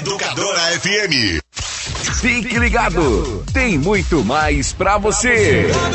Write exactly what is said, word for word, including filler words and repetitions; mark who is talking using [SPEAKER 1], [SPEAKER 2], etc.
[SPEAKER 1] Educadora F M.
[SPEAKER 2] Fique ligado, tem muito mais pra você.